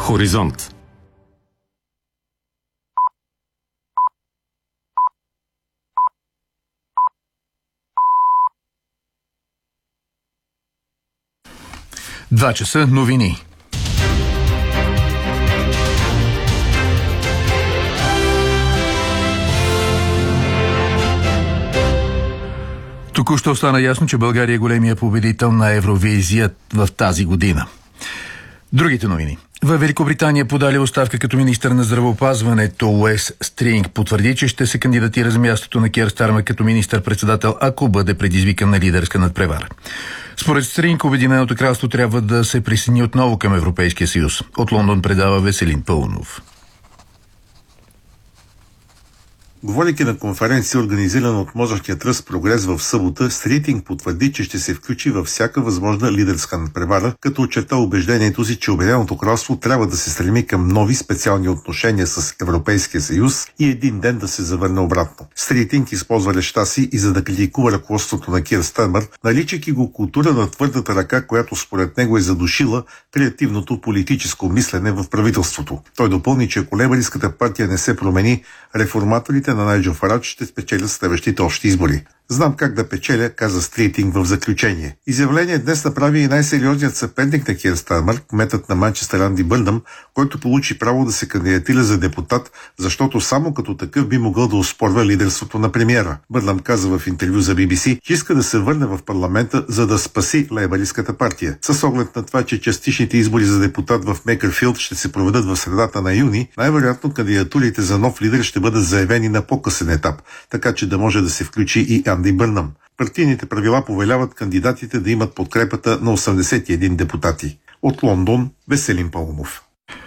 Хоризонт. Два часа новини. Току-що стана ясно, че България е големия победител на Евровизия в тази година. Другите новини. Във Великобритания подали оставка като министър на здравеопазването Уес Стринг потвърди, че ще се кандидатира за мястото на Киър Стармер като министър-председател, ако бъде предизвикан на лидерска надпревара. Според Стринг, Обединеното кралство трябва да се присъедини отново към Европейския съюз. От Лондон предава Веселин Пълнов. Говорейки на конференция, организирана от Можещия тръст Прогрес в събота, Стритинг потвърди, че ще се включи във всяка възможна лидерска надпревара, като очерта убеждението си, че Обединеното кралство трябва да се стреми към нови специални отношения с Европейския съюз и един ден да се завърне обратно. Стритинг използва речта си и за да критикува ръководството на Киър Стармер, наричайки го култура на твърдата ръка, която според него е задушила креативното политическо мислене в правителството. Той допълни, че ако Лейбъристската партия не се промени, реформаторите на Найджел Фарадж ще спечелят следващите общи избори. Знам как да печеля, каза Стритинг в заключение. Изявление днес направи и най-сериозният съперник на Киър Стармер, кметът на Манчестър Анди Бърнъм, който получи право да се кандидатира за депутат, защото само като такъв би могъл да оспорва лидерството на премиера. Бърнъм каза в интервю за BBC, че иска да се върне в парламента, за да спаси Лейбъристската партия. С оглед на това, че частичните избори за депутат в Мейкърфилд ще се проведат в средата на юни, най-вероятно кандидатурите за нов лидер ще бъдат заявени на по-късен етап, така че да може да се включи и Анди Бърнъм. Партийните правила повеляват кандидатите да имат подкрепата на 81 депутати. От Лондон, Веселин Пълнов.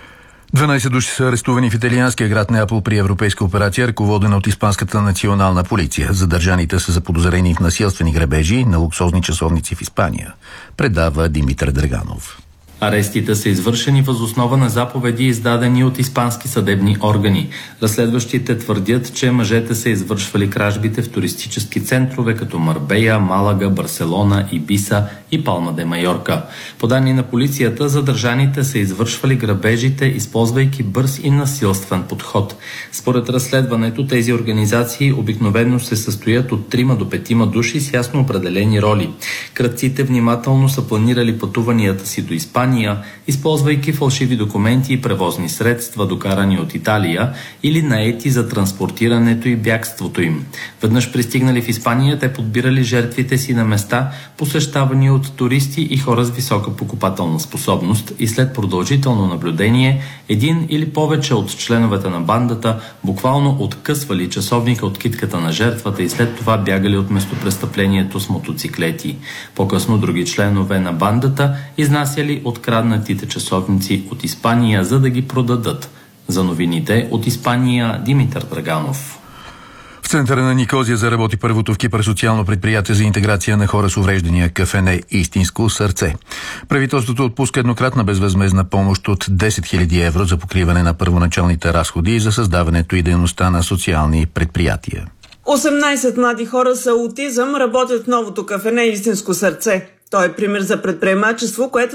12 души са арестувани в италианския град Неапол при европейска операция, ръководена от Испанската национална полиция. Задържаните са заподозрени в насилствени грабежи на луксозни часовници в Испания. Предава Димитър Драганов. Арестите са извършени въз основа на заповеди, издадени от испански съдебни органи. Разследващите твърдят, че мъжете са извършвали кражбите в туристически центрове като Марбея, Малага, Барселона, Ибиса и Палма де Майорка. По данни на полицията, задържаните са извършвали грабежите, използвайки бърз и насилствен подход. Според разследването, тези организации обикновено се състоят от 3 до 5 души с ясно определени роли. Крадците внимателно са планирали пътуванията си до Испания, използвайки фалшиви документи и превозни средства, докарани от Италия, или наети за транспортирането и бягството им. Веднъж пристигнали в Испания, те подбирали жертвите си на места, посещавани от туристи и хора с висока покупателна способност, и след продължително наблюдение, един или повече от членовете на бандата буквално откъсвали часовника от китката на жертвата и след това бягали от местопрестъплението с мотоциклети. По-късно други членове на бандата изнасяли откраднатите часовници от Испания, за да ги продадат. За новините от Испания, Димитър Драганов. В центъра на Никозия заработи първото в Кипър социално предприятие за интеграция на хора с увреждания КФН Истинско сърце. Правителството отпуска еднократна безвъзмездна помощ от 10 000 евро за покриване на първоначалните разходи и за създаването и дейността на социални предприятия. 18 млади хора с аутизъм работят в новото КФН Истинско сърце. Той е пример за предприемачество, което